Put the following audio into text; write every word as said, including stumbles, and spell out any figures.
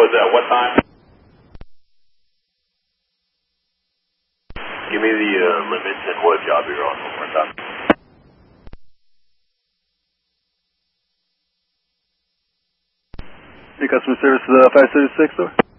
was at what time? Give me the uh, limits and what job you're on one more time. Your customer service is uh, five thirty-six, sir?